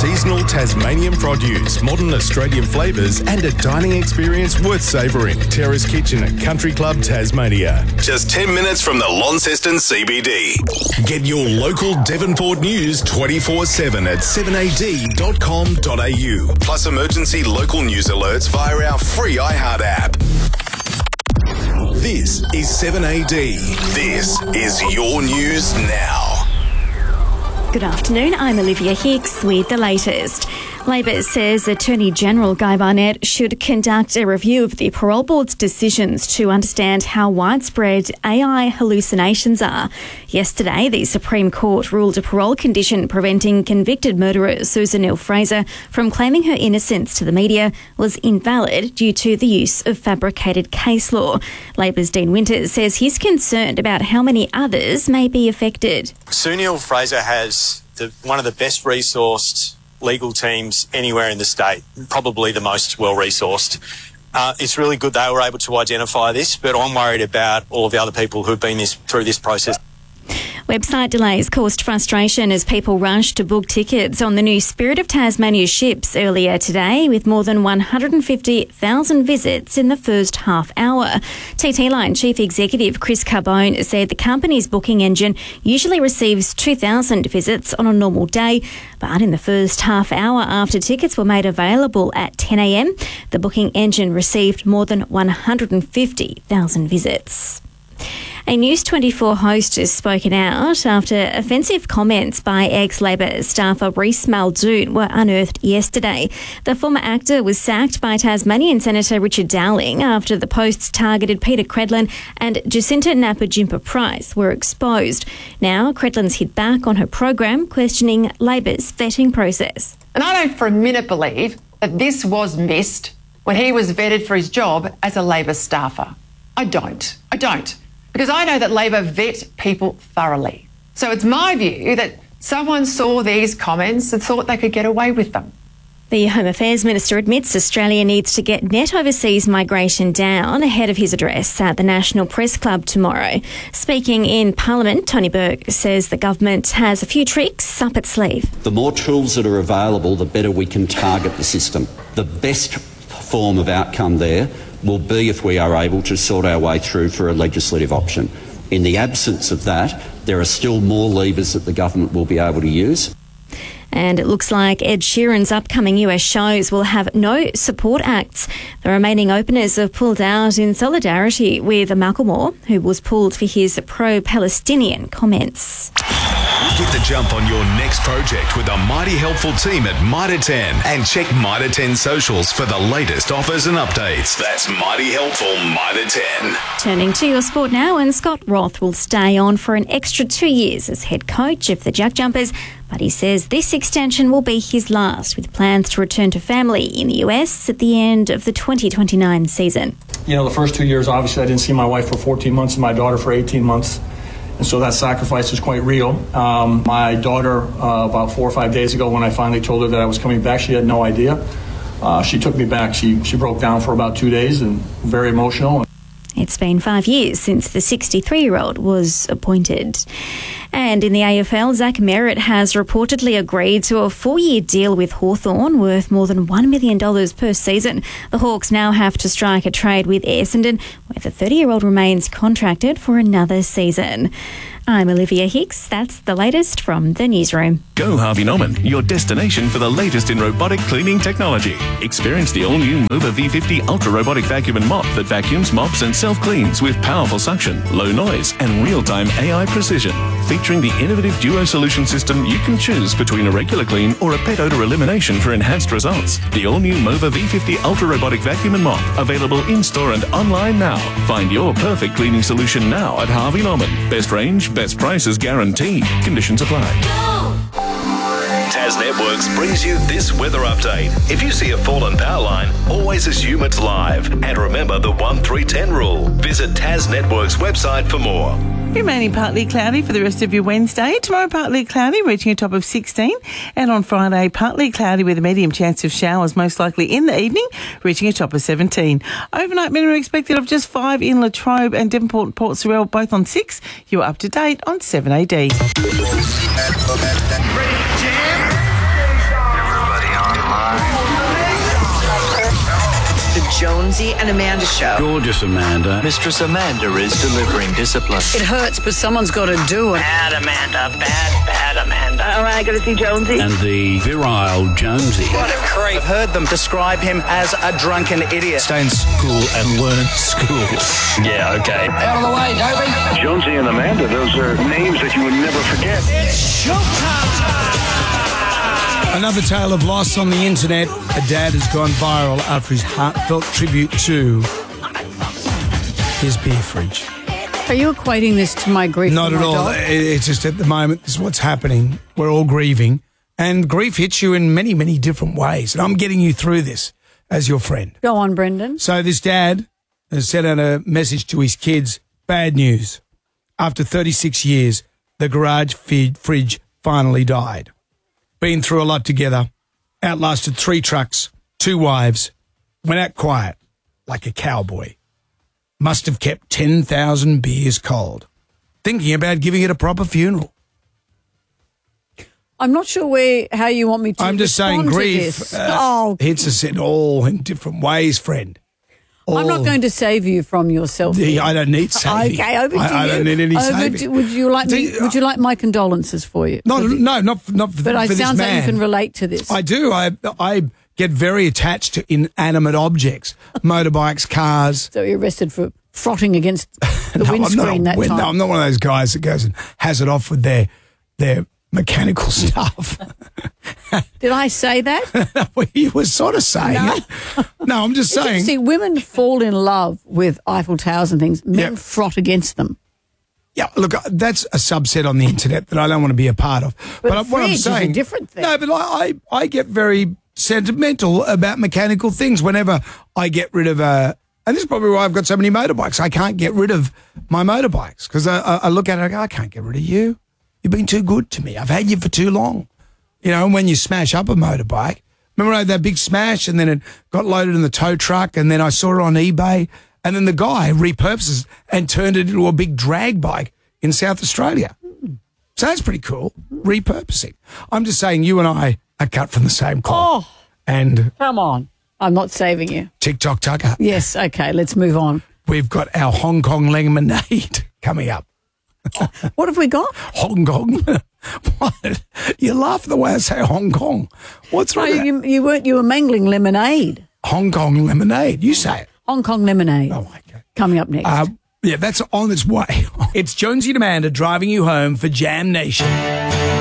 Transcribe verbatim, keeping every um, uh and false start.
Seasonal Tasmanian produce, modern Australian flavours and a dining experience worth savouring. Terrace Kitchen at Country Club Tasmania. Just ten minutes from the Launceston C B D. Get your local Devonport news twenty-four seven at seven a d dot com dot a u. Plus emergency local news alerts via our free iHeart app. This is seven A D. This is your news now. Good afternoon, I'm Olivia Hicks with the latest. Labor says Attorney General Guy Barnett should conduct a review of the Parole Board's decisions to understand how widespread A I hallucinations are. Yesterday, the Supreme Court ruled a parole condition preventing convicted murderer Susan Neil-Fraser from claiming her innocence to the media was invalid due to the use of fabricated case law. Labor's Dean Winters says he's concerned about how many others may be affected. Sue Neil-Fraser has the, one of the best resourced legal teams anywhere in the state, probably the most well-resourced. Uh, it's really good they were able to identify this, but I'm worried about all of the other people who've been this, through this process. Website delays caused frustration as people rushed to book tickets on the new Spirit of Tasmania ships earlier today, with more than one hundred fifty thousand visits in the first half hour. T T Line Chief Executive Chris Carbone said the company's booking engine usually receives two thousand visits on a normal day, but in the first half hour after tickets were made available at ten a m, the booking engine received more than one hundred fifty thousand visits. A News twenty-four host has spoken out after offensive comments by ex-Labor staffer Reece Muldoon were unearthed yesterday. The former actor was sacked by Tasmanian Senator Richard Dowling after the posts targeted Peter Credlin and Jacinta Naparjimpa-Price were exposed. Now, Credlin's hit back on her program, questioning Labor's vetting process. And I don't for a minute believe that this was missed when he was vetted for his job as a Labor staffer. I don't. I don't. Because I know that Labor vet people thoroughly. So it's my view that someone saw these comments and thought they could get away with them. The Home Affairs Minister admits Australia needs to get net overseas migration down ahead of his address at the National Press Club tomorrow. Speaking in Parliament, Tony Burke says the government has a few tricks up its sleeve. The more tools that are available, the better we can target the system. The best form of outcome there will be if we are able to sort our way through for a legislative option. In the absence of that, there are still more levers that the government will be able to use. And it looks like Ed Sheeran's upcoming U S shows will have no support acts. The remaining openers have pulled out in solidarity with Macklemore, who was pulled for his pro-Palestinian comments. Get the jump on your next project with a mighty helpful team at Mitre ten, and check Mitre ten socials for the latest offers and updates. That's mighty helpful Mitre ten. Turning to your sport now, and Scott Roth will stay on for an extra two years as head coach of the Jack Jumpers, but he says this extension will be his last, with plans to return to family in the U S at the end of the twenty twenty-nine season. You know, the first two years, obviously, I didn't see my wife for fourteen months and my daughter for eighteen months. And so that sacrifice is quite real. Um, my daughter, uh, about four or five days ago, when I finally told her that I was coming back, she had no idea. Uh, she took me back. She, she broke down for about two days and very emotional. It's been five years since the sixty-three-year-old was appointed. And in the A F L, Zach Merritt has reportedly agreed to a four-year deal with Hawthorn worth more than one million dollars per season. The Hawks now have to strike a trade with Essendon, where the thirty-year-old remains contracted for another season. I'm Olivia Hicks. That's the latest from the newsroom. Go Harvey Norman, your destination for the latest in robotic cleaning technology. Experience the all-new Mova V fifty Ultra Robotic Vacuum and Mop that vacuums, mops and self-cleans with powerful suction, low noise and real-time A I precision. Featuring the innovative Duo solution system, you can choose between a regular clean or a pet odor elimination for enhanced results. The all-new Mova V fifty Ultra Robotic Vacuum and Mop, available in-store and online now. Find your perfect cleaning solution now at Harvey Norman. Best range, best prices guaranteed. Conditions apply. Tas Networks brings you this weather update. If you see a fallen power line, always assume it's live. And remember the one three ten rule. Visit Tas Networks website for more. Remaining partly cloudy for the rest of your Wednesday. Tomorrow partly cloudy, reaching a top of sixteen. And on Friday, partly cloudy with a medium chance of showers, most likely in the evening, reaching a top of seventeen. Overnight minimum expected of just five in Latrobe and Devonport and Port Sorell, both on six. You're up to date on seven A D. Ready to jam? Jonesy and Amanda Show. Gorgeous Amanda. Mistress Amanda is delivering discipline. It hurts, but someone's got to do it. Bad Amanda, bad, bad Amanda. All right, I got to see Jonesy. And the virile Jonesy. What a creep. I've heard them describe him as a drunken idiot. Stay in school and learn school. Yeah, okay. Out of the way, Toby. Jonesy and Amanda, those are names that you would never forget. It's showtime. Another tale of loss on the internet. A dad has gone viral after his heartfelt tribute to his beer fridge. Are you equating this to my grief? Not at all. Dog? It's just at the moment, this is what's happening. We're all grieving. And grief hits you in many, many different ways. And I'm getting you through this as your friend. Go on, Brendan. So this dad has sent out a message to his kids. Bad news. After thirty-six years, the garage feed fridge finally died. Been through a lot together, outlasted three trucks, two wives, went out quiet like a cowboy. Must have kept ten thousand beers cold. Thinking about giving it a proper funeral. I'm not sure where how you want me to I'm just saying grief uh, oh. hits us in all in different ways, friend. All. I'm not going to save you from yourself. I don't need saving. Okay, over to I, you. I don't need any over saving. To, would you like me? Would you like my condolences for you? No, for the, no, not not for, but for it this sounds man. like you can relate to this. I do. I I get very attached to inanimate objects, motorbikes, cars. So you're arrested for frotting against the no, windscreen that a, time. No, I'm not one of those guys that goes and has it off with their their mechanical stuff. Did I say that? Well, you were sort of saying no. it. No, I'm just it's saying. See, women fall in love with Eiffel Towers and things. Men yeah. frot against them. Yeah, look, that's a subset on the internet that I don't want to be a part of. But, but what I'm saying, is a different thing. No, but I, I, I get very sentimental about mechanical things whenever I get rid of a. And this is probably why I've got so many motorbikes. I can't get rid of my motorbikes because I, I, I look at it and I go, I can't get rid of you. You've been too good to me. I've had you for too long. You know, and when you smash up a motorbike, remember I had that big smash and then it got loaded in the tow truck and then I saw it on eBay and then the guy repurposes and turned it into a big drag bike in South Australia. So that's pretty cool, repurposing. I'm just saying you and I are cut from the same cloth. Oh, and come on. I'm not saving you. TikTok Tucker. Yes, okay, let's move on. We've got our Hong Kong lemonade coming up. What have we got? Hong Kong. What? You laugh the way I say Hong Kong. What's wrong? No, with you, you weren't. You were mangling lemonade. Hong Kong lemonade. You say it. Hong Kong lemonade. Oh my God. Coming up next. Uh, yeah, that's on its way. It's Jonesy and Amanda driving you home for Jam Nation.